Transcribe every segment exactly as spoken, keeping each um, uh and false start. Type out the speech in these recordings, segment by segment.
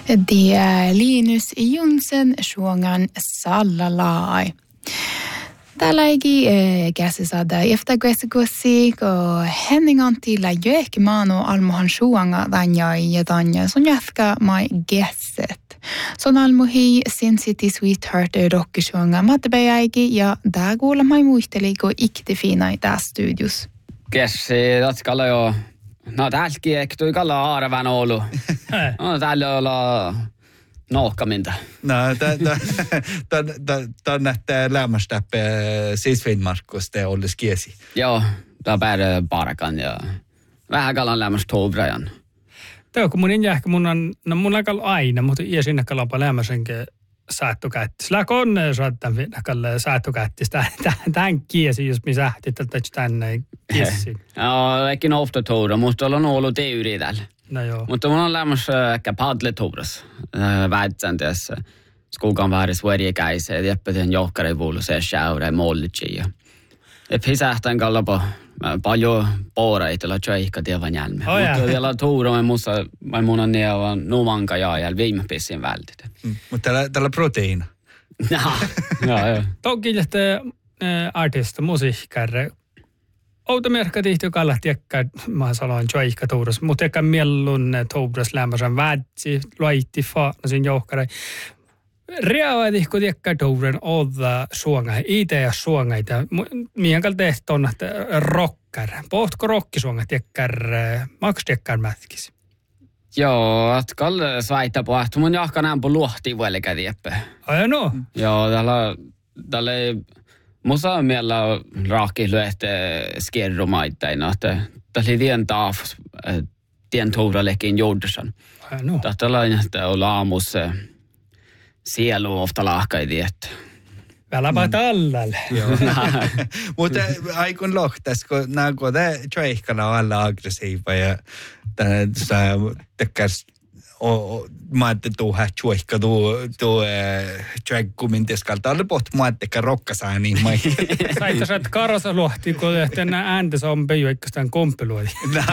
Det är Linus Jonsson sjungan Sallalai. Täällä ei käsi saada eftergräsikussik och Henning Antilla Jökmano almohan sjunga tanja ja tanja som jäfka mai gesset. Son almohi Sin City Sweetheart rockisjunga mattepäjäiki ja tää kuulla mai muisteliko ikti fina i tää studios. Kessi, tatkalla jo. No täälläkin ehkä tuli kalla aaravan ollut. No täällä olla nohkaminta. No, tämä näyttää lämmästäpä siis Finnmarkus, te olisi kiesi. Joo, tämä päädä parakan ja vähän kalan lämmästä tuubrajan. Tämä kun mun injähkä mun on, no mun on aina, mutta ei sinne kalapa lämmäsenkä saattokättis. Lähkö on saattaa kalle saattokättis. Tämän kiesi, jos minä sähtit, että tänne kiesi. Joo, eikä ofta tuura, mutta on ollut teori täällä. No joo. Mutta mun on lämmössä ehkä padletuuras. Väitsän tässä. Skogan väärin Sverige-käisä. Jeppeten johkari vuolu se sjaura ja mollitsi. Ja pisähtän kallapa paljon pooreita, joilla tjöihkä tievan jälmeen. Oh, mutta vielä tuura, mä musta, mä mun on nievan numanka ja jäl viime pissin vältit. Mm, mutta täällä, täällä proteiina. Joo, joo. Toki että artista, musiikkärre. Outo merkka tihti kalla tiekkä, mä sanon tjöihkä tuuras, mutta eikä mielun tuuras lämmösen vätsi, loitti faanasin johkari. Reaavati, kun tiekkä tuuren olla suonga, ite ja suongaita. Mihin kalli tehty on, että rocker. Pohtko rokkisuonga tiekkär, maks tiekkär mätkis? Joo, että kalle svaita pohtu. Mun jahka nämpö luohti vuolikä tieppä. Ai no? Joo, täällä, täällä musta on miellä raakki lyöhte skierrumaittain, että täällä oli tien taaf, tien tuurallekin joudusan. Ai no? Täällä on, että on aamus sielu ofta lahkaidi, että Välapä tällalle. Joo. Mutta aikun lohtas, kun nämä kode tjöihkana on alla aggressiiva ja tämä tekkäs mä ajattelin tuohon tjöihka tuo tjöikkumin tiskalta. Oli pohti mä ajattelin rokkasaan niin mä. Saitte sä, että karasa luohti, kun nämä ääntäs on peju, eikä sitä kompeluoti.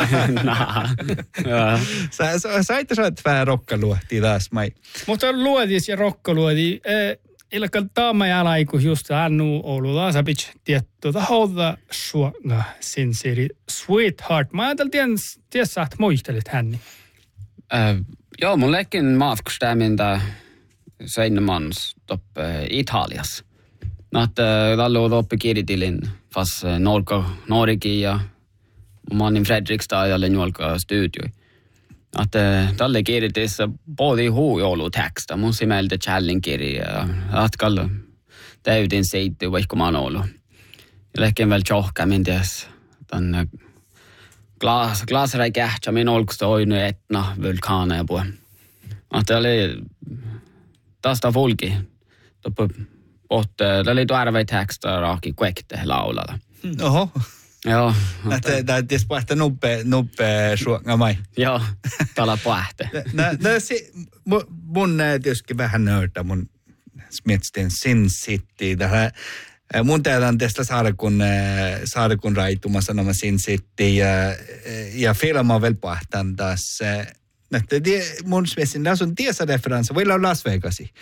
Saitte sä, että vähän rokkaluohti taas mä. Mutta luotis ja rokkaluoti. Ilkka taama ja alaiku just annu Oulu Laasapits tietty taholta suonga Sin City Sweetheart. Mä ajattelin, tiedä, että muistelit hänni. Äh, joo, mun lekin matkustämintä seinämans toppe Italias. Että tallu toppe kirjoitilin fast Norka, Noriki ja manin Fredrikstad ja Lenjolka studioi. Että tälle kirjoitissa både huu Oulu teksta. Mun simeltä challengekirja. Että kalle täytin seitty, vaikka mä oon ollut. Ja lekin vielä tjohka, min ties. Tänne Glas, glasräi kähtsä, min olkusta oinu etna vulkaana ja puhe. Että oli tästä folki. Toppu pohti, tämä oli tuärvei teksta raaki kuekte laulalla. Oho. Joo. Tämä on tietysti pohti nuppe, nuppe suonga mai. Joo, täällä pohti. No se, mun tietysti vähän nördä, mun mietsin Sin City. Tähän mun tehdään tästä saarikun, saarikun raituma sanoma Sin City ja, ja filma on vielä pohtaan taas. Näette, mun mielestä tässä on tiesa referenssi. Voi olla Las Vegasi.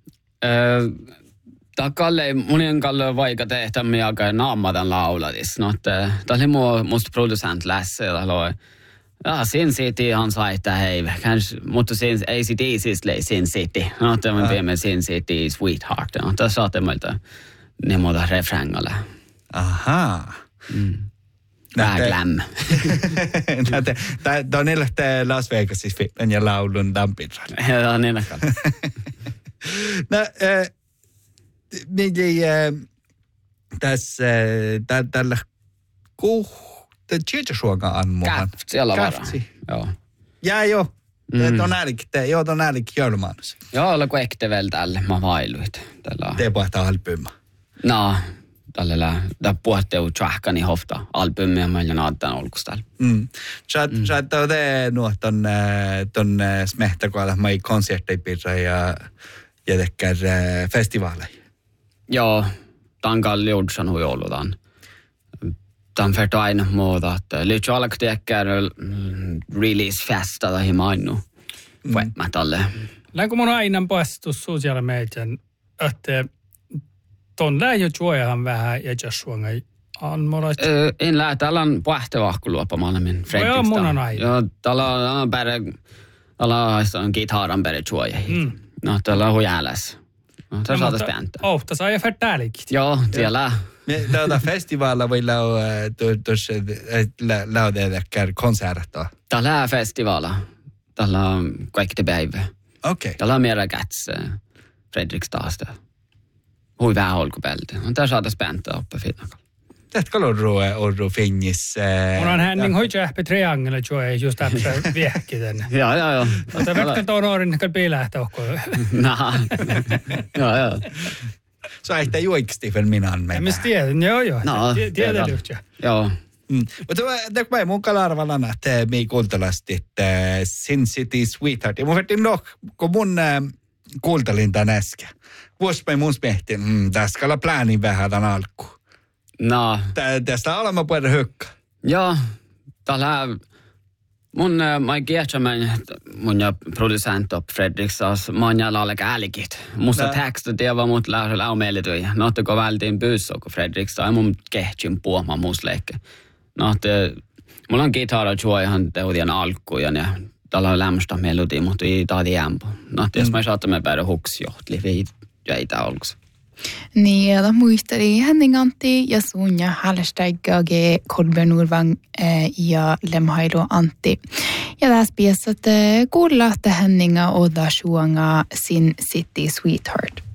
Tämä kalle, mun on kalle vaikka tehdä me aika naamatan laulatis. No, että tämä oli muu musta producent Lasse. Ja Sin City han sa että hei, kanske, mutta Sin, A C D siis lei Sin City. No, että me teemme Sin City Sweetheart. No, tämä saatte meiltä ne muuta refrängalla. Ahaa. Mm. Vähän glam. Tämä on niiltä Las Vegasissa filmen ja laulun dampinsa. Joo, niin aika. No, niin tässä tällä kuh... Tjejtsuoga ammuhan. Käft, siellä on varaa. Joo. Ja joo. Mm. Tuon äälikin, joo, tuon äälikin joulumaanus. Joo, oliko ekte vielä tälle, mä vailuit. Tällä... Te pohtaa albumma. No, tällä tämä puhutteu tjahkani hofta albumia, mä olin naattaan olkus täällä. Mm. Sä oot nuo ton, ton smehtäkoilla, mä ei konserttipirra ja jätekkär festivaaleja. Joo, tämän kalli joudsan hui olutaan. Tämän färto aina muuta, että lyhtsä alkoi tehdä release-festa tai mainu. Mä talle. Länkö mun aina pastus sosiaali median, että ton lähjö juojahan vähän ja jossuanga on morat. Öö, en lää, täällä on pähtevahku luopamalla min Fredrikstad. Joo, mun on aina. Joo, täällä on bäre, täällä on gitaran bäre juoja. Mm. No, täällä on huijääläs. No, täällä saatais pääntää. Oh, tässä on jo färtäälikit. Joo, siellä. Täällä festivaalla voi laudeedäkkär konserta. Täällä on festivaala. Täällä on kaikki päivä. Okei. Okay. Täällä on mera käts Fredrikstadsta. Hui vähän olkupelti. On täällä saatais pääntää oppe finnakalla. Tätä orru, orru finnis. Mun on hän niin hoitja ähpe triangele joe just ähpe viehki tänne. Joo, joo, joo. Mutta vetkä tuon orin kyllä piilähtä ohko. Nah. Joo, joo. Så ei sitä juiksti vielä minä on meitä. Mä tiedän, joo, joo. No, tiedän yhtään. Joo. Mm. Mutta tämä ei mun kalarvalana, että me kuultalasti, että Sin City Sweetheart. Ja mun vettiin no, kun mun äh, kuultelin tämän äsken. Vuospäin mun miehtin, mm, tässä kalla pläänin vähän tämän alkuun. No. Tästä olemme puhuta hökkä. Joo. Täällä mun, mä kiehtämään mun ja producent op Fredriksdags, mä ja lauleka äälikit. Musta tekstu tieva mut lähdö laumeelitui. Nohtako vältiin pyyssä, kun Fredriksdag ja mun kehtsin puhumaan musta leikki. Nohti, mulla on gitara juojahan tehdään alkuun ja täällä on lämmöstä melodia, mutta ei taadi jämpö. Nohti, jos mä saattamme päädä huksijohtli, ei jäitä olkussa. Niin, ja muisteli Henning Antti ja Sunja Hallestegge Kolbjörn Norvang ja Lemhailo Antti. Ja tässä piesat kuulla, että Henninga Oda Shuanga Sin City Sweetheart.